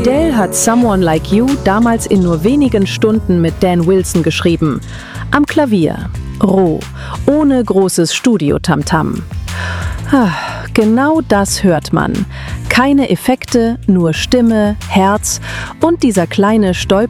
Adele hat Someone Like You damals in nur wenigen Stunden mit Dan Wilson geschrieben. Am Klavier, roh, ohne großes Studio-Tamtam. Genau das hört man. Keine Effekte, nur Stimme, Herz und dieser kleine